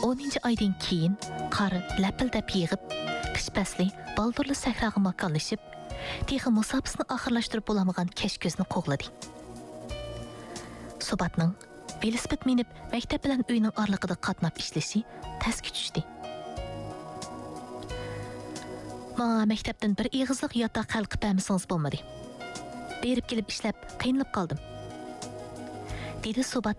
10 aydan keyin qar lapildab yig'ib, qish fasli baldurli sahroga makonlashib, texi musofasini oxirlashtirib bo'lamagan kesh ko'zni qo'g'ladi. Subatning velosiped minib maktab bilan uyning orlig'ida qatnab ishlashi tasga tushdi. Menga maktabdan bir ig'izliq yotoq qalqib bermasangiz bo'lmadi. Berib kelib ishlab qiynalib qoldim. Dedi Subat